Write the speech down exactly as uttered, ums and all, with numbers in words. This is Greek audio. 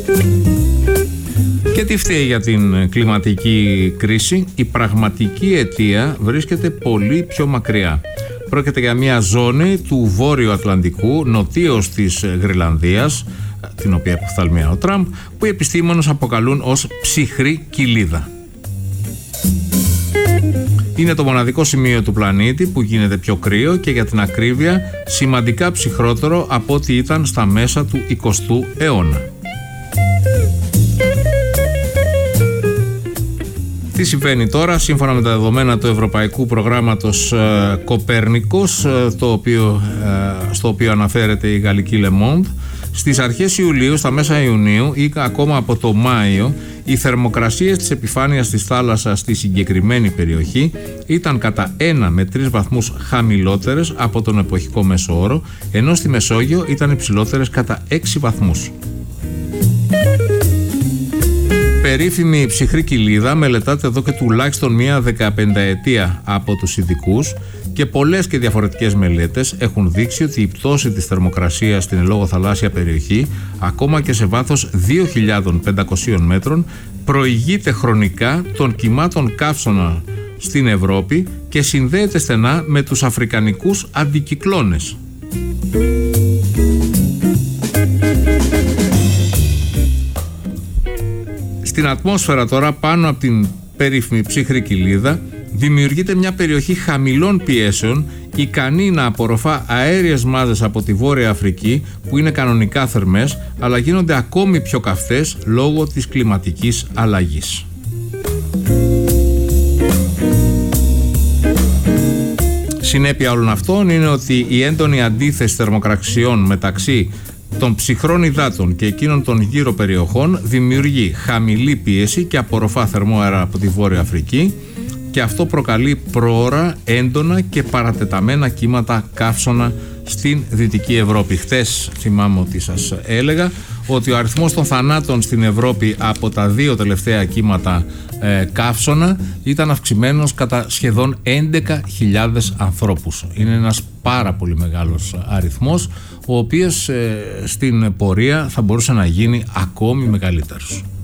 Και τι φταίει για την κλιματική κρίση? Η πραγματική αιτία βρίσκεται πολύ πιο μακριά. Πρόκειται για μια ζώνη του Βόρειου Ατλαντικού, νοτίως της Γροιλανδίας, την οποία εποφθαλμιά ο Τραμπ, που οι επιστήμονες αποκαλούν ως ψυχρή κοιλίδα. Είναι το μοναδικό σημείο του πλανήτη που γίνεται πιο κρύο και, για την ακρίβεια, σημαντικά ψυχρότερο από ό,τι ήταν στα μέσα του εικοστού αιώνα. Τι συμβαίνει τώρα? Σύμφωνα με τα δεδομένα του Ευρωπαϊκού Προγράμματος ε, Κοπέρνικος, ε, το οποίο, ε, στο οποίο αναφέρεται η γαλλική Le Monde, στις αρχές Ιουλίου, στα μέσα Ιουνίου ή ακόμα από το Μάιο, οι θερμοκρασίες της επιφάνειας της θάλασσας στη συγκεκριμένη περιοχή ήταν κατά ένα με τρεις βαθμούς χαμηλότερες από τον εποχικό μέσο όρο, ενώ στη Μεσόγειο ήταν υψηλότερες κατά έξι βαθμούς. Περίφημη ψυχρή κοιλίδα μελετάται εδώ και τουλάχιστον μία δεκαπενταετία από τους ειδικούς και πολλές και διαφορετικές μελέτες έχουν δείξει ότι η πτώση της θερμοκρασίας στην ελόγω θαλάσσια περιοχή, ακόμα και σε βάθος δύο χιλιάδες πεντακόσιων μέτρων, προηγείται χρονικά των κυμάτων καύσωνα στην Ευρώπη και συνδέεται στενά με τους αφρικανικούς αντικυκλώνες. Στην ατμόσφαιρα τώρα, πάνω από την περίφημη ψυχρή κοιλίδα, δημιουργείται μια περιοχή χαμηλών πιέσεων, ικανή να απορροφά αέριες μάζες από τη Βόρεια Αφρική, που είναι κανονικά θερμές, αλλά γίνονται ακόμη πιο καυτές λόγω της κλιματικής αλλαγής. Συνέπεια όλων αυτών είναι ότι η έντονη αντίθεση θερμοκρασιών μεταξύ των ψυχρών υδάτων και εκείνων των γύρω περιοχών δημιουργεί χαμηλή πίεση και απορροφά θερμό αέρα από τη Βόρεια Αφρική, και αυτό προκαλεί προώρα, έντονα και παρατεταμένα κύματα καύσωνα στην Δυτική Ευρώπη. Χθες θυμάμαι ότι σας έλεγα ότι ο αριθμός των θανάτων στην Ευρώπη από τα δύο τελευταία κύματα ε, καύσωνα ήταν αυξημένος κατά σχεδόν έντεκα χιλιάδες ανθρώπους. Είναι ένας πάρα πολύ μεγάλος αριθμός, ο οποίος ε, στην πορεία θα μπορούσε να γίνει ακόμη μεγαλύτερος.